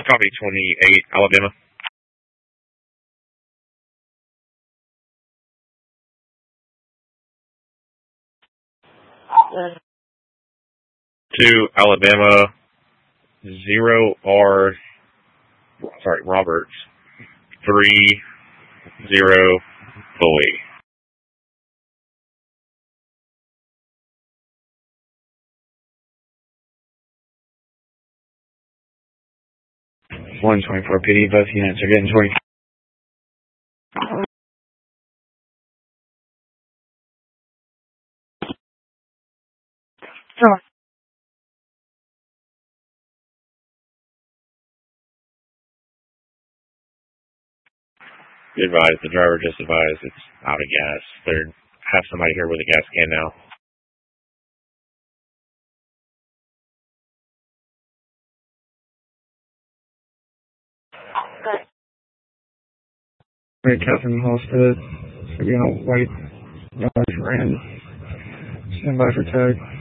Copy 28, Alabama. To Alabama, Roberts, 30 fully. 124 PD, both units are getting 20. Sure. Be advised, the driver just advised it's out of gas. They have somebody here with a gas can now. Good. Right, Catherine Halstead. So we don't wait. Guys ran. Stand by for tag.